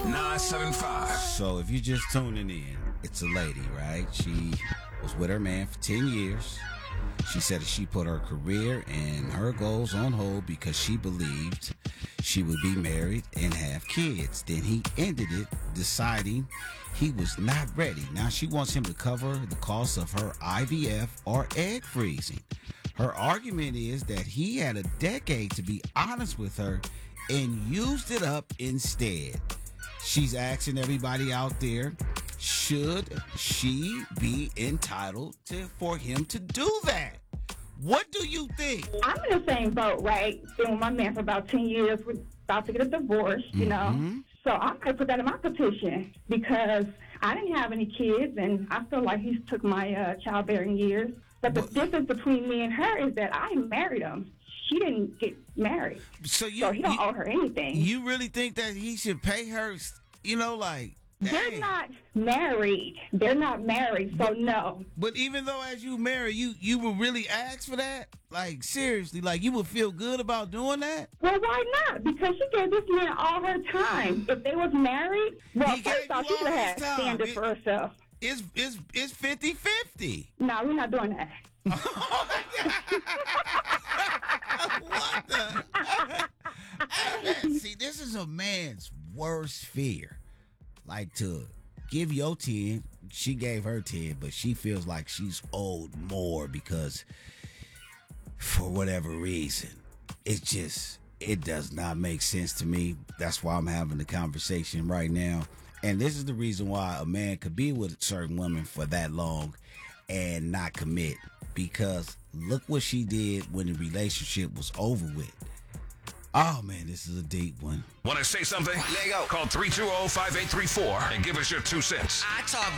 975. So if you're just tuning in, it's a lady, right? She was with her man for 10 years. She said that she put her career and her goals on hold because she believed she would be married and have kids. Then he ended it, deciding he was not ready. Now she wants him to cover the cost of her IVF or egg freezing. Her argument is that he had a decade to be honest with her and used it up instead. She's asking everybody out there, should she be entitled for him to do that? What do you think? I'm in the same boat, right? Been with my man for about 10 years. We're about to get a divorce, you know? So I'm going to put that in my petition because I didn't have any kids, and I feel like he took my childbearing years. But the difference between me and her is that I married him. She didn't get married. So he don't owe her anything. You really think that he should pay her, like... They're not married. They're not married, so no. But even though as you marry, you would really ask for that? Like, seriously, like you would feel good about doing that? Well, why not? Because she gave this man all her time. If they was married, well, first off, she would have had standards for herself. It's 50-50. No, we're not doing that. What the? See, this is a man's worst fear. Like to give your 10, she gave her 10, but she feels like she's owed more because for whatever reason, it does not make sense to me. That's why I'm having the conversation right now. And this is the reason why a man could be with a certain woman for that long and not commit. Because look what she did when the relationship was over with. Oh, man, this is a deep one. Want to say something? Let go. Call 320-5834 and give us your 2 cents. I talk